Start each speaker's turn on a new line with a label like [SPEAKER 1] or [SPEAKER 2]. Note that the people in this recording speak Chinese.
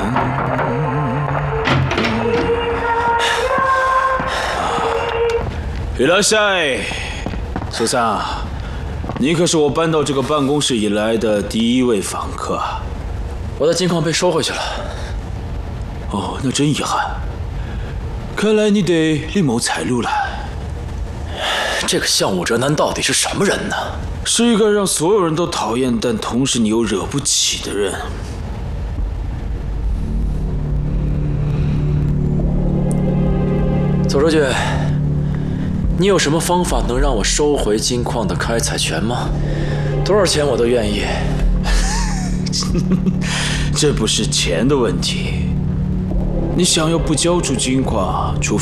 [SPEAKER 1] いらっしゃい，苏桑，你可是我搬到这个办公室以来的第一位访客。
[SPEAKER 2] 我的金矿被收回去了。
[SPEAKER 1] 哦，那真遗憾。看来你得另谋财路了。
[SPEAKER 2] 这个项武哲男到底是什么人呢？
[SPEAKER 1] 是一个让所有人都讨厌，但同时你又惹不起的人。
[SPEAKER 2] 左书记，你有什么方法能让我收回金矿的开采权吗？多少钱我都愿意。
[SPEAKER 1] 这不是钱的问题。你想要不交出金矿，除